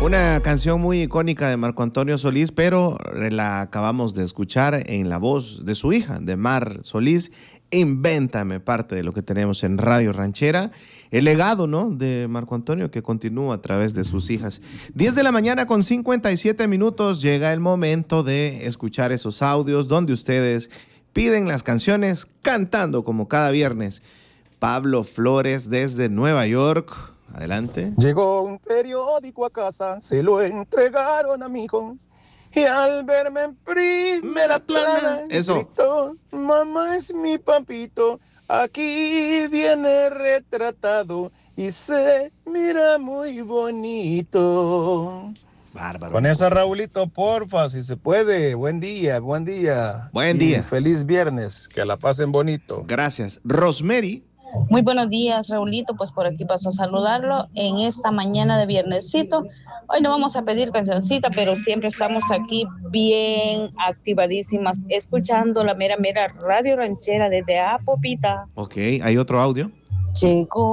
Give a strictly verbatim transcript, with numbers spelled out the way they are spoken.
Una canción muy icónica de Marco Antonio Solís, pero la acabamos de escuchar en la voz de su hija, de Mar Solís. Invéntame, parte de lo que tenemos en Radio Ranchera. El legado, ¿no?, de Marco Antonio, que continúa a través de sus hijas. diez de la mañana con cincuenta y siete minutos. Llega el momento de escuchar esos audios donde ustedes piden las canciones cantando como cada viernes. Pablo Flores desde Nueva York. Adelante. Llegó un periódico a casa, se lo entregaron a mi hijo. Y al verme en primera plana, Eso. gritó: mamá es mi papito, aquí viene retratado y se mira muy bonito. Bárbaro. Con esa, Raulito, porfa, si se puede. Buen día, buen día. Buen Y día. feliz viernes, que la pasen bonito. Gracias. Rosemary. Muy buenos días, Raulito, pues por aquí paso a saludarlo en esta mañana de viernesito. Hoy no vamos a pedir cancioncita, pero siempre estamos aquí bien activadísimas, escuchando la mera mera Radio Ranchera desde Apopita. Ok, ¿hay otro audio? Llegó